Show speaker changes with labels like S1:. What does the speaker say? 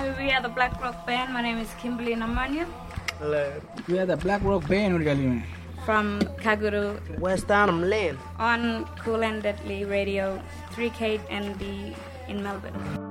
S1: Hi, we are the Black Rock Band. My name is Kimberly Namanya.
S2: Hello.
S3: We are the Black Rock Band.
S1: From Kaguru.
S2: West Arnhem Lane.
S1: On Cool and Deadly Radio, 3K and in Melbourne.